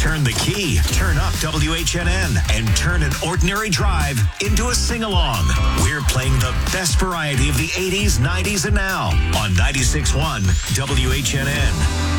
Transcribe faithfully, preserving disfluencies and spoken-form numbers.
Turn the key, turn up W H N N, and turn an ordinary drive into a sing-along. We're playing the best variety of the eighties, nineties, and now on ninety-six point one W H N N.